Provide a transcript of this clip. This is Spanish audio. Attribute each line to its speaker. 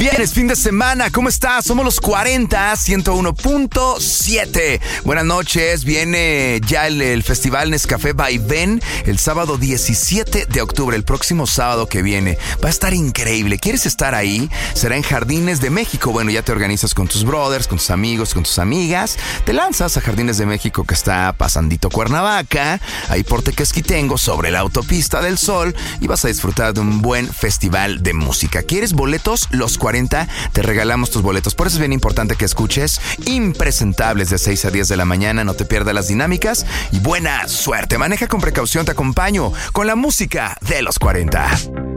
Speaker 1: Viernes, fin de semana, ¿cómo estás? Somos los 40, 101.7. Buenas noches, viene ya el Festival Nescafé Vaivén el sábado 17 de octubre, el próximo sábado que viene. Va a estar increíble. ¿Quieres estar ahí? Será en Jardines de México. Bueno, ya te organizas con tus brothers, con tus amigos, con tus amigas. Te lanzas a Jardines de México, que está pasandito Cuernavaca, ahí por Tequesquitengo, sobre la autopista del Sol, y vas a disfrutar de un buen festival de música. ¿Quieres boletos? Los 40 te regalamos tus boletos. Por eso es bien importante que escuches Impresentables de 6 a 10 de la mañana. No te pierdas las dinámicas y buena suerte. Maneja con precaución, te acompaño con la música de los 40.